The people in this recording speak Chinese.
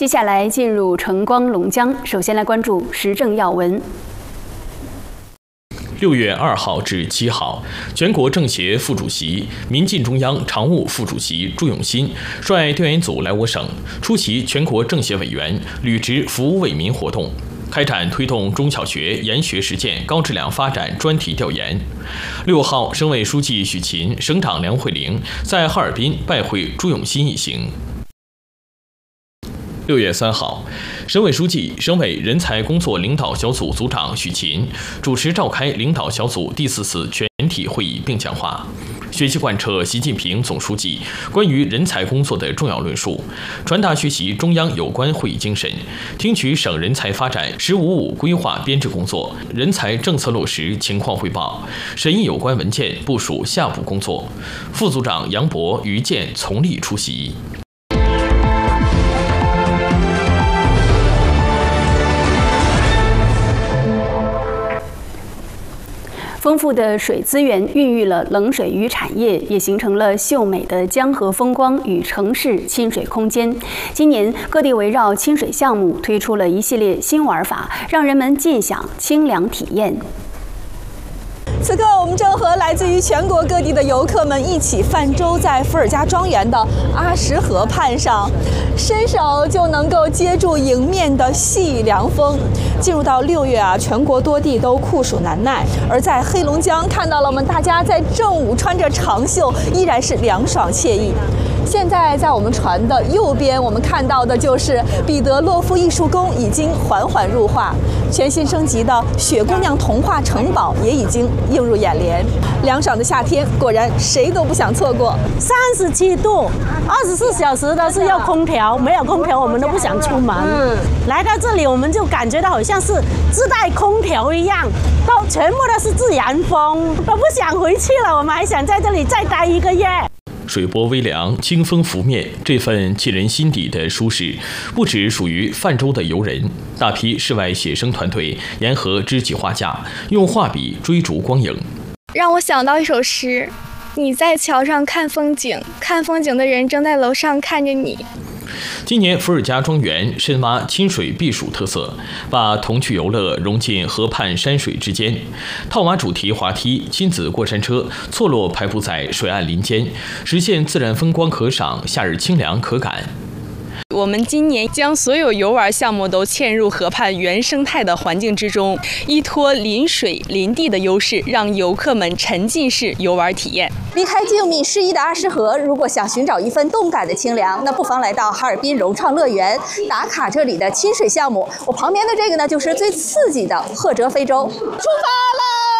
接下来进入晨光龙江，首先来关注时政要闻。 6月2号至7号，全国政协副主席、民进中央常务副主席朱永新率调研组来我省，出席全国政协委员履职服务为民活动，开展推动中小学研学实践高质量发展专题调研。6号，省委书记许勤、省长梁慧玲在哈尔滨拜会朱永新一行。6月3号，省委书记、省委人才工作领导小组组长许勤主持召开领导小组第4次全体会议并讲话，学习贯彻习近平总书记关于人才工作的重要论述，传达学习中央有关会议精神，听取省人才发展“十5+5”规划编制工作、人才政策落实情况汇报，审议有关文件，部署下步工作。副组长杨博、于健从例出席。 丰富的水资源孕育了冷水鱼产业，也形成了秀美的江河风光与城市亲水空间。今年，各地围绕亲水项目推出了一系列新玩法，让人们尽享清凉体验。 此刻，我们正和来自于全国各地的游客们一起泛舟在伏尔加庄园的阿什河畔上，伸手就能够接住迎面的细雨凉风。进入到6月全国多地都酷暑难耐，而在黑龙江看到了我们大家在正午穿着长袖，依然是凉爽惬意。现在在我们船的右边，我们看到的就是彼得洛夫艺术宫已经缓缓入画，全新升级的雪姑娘童话城堡也已经映入眼帘。凉爽的夏天，果然谁都不想错过。 37度，24小时都是要空调，没有空调我们都不想出门。来到这里，我们就感觉到好像是自带空调一样，都全部都是自然风，都不想回去了。我们还想在这里再待1个月。 水波微凉，清风拂面，这份沁人心底的舒适，不只属于泛舟的游人。大批室外写生团队沿河支起画架，用画笔追逐光影。 让我想到一首诗：你在桥上看风景，看风景的人正在楼上看着你。 今年伏尔加庄园深挖亲水避暑特色，把童趣游乐融进河畔山水之间。套娃主题滑梯、亲子过山车错落排布在水岸林间，实现自然风光可赏，夏日清凉可感。 我们今年将所有游玩项目都嵌入河畔原生态的环境之中，依托临水临地的优势，让游客们沉浸式游玩体验。 离开静谧适宜的阿什河，如果想寻找一份动感的清凉，那不妨来到哈尔滨融创乐园，打卡这里的亲水项目。我旁边的这个呢，就是最刺激的赫哲飞舟。出发了！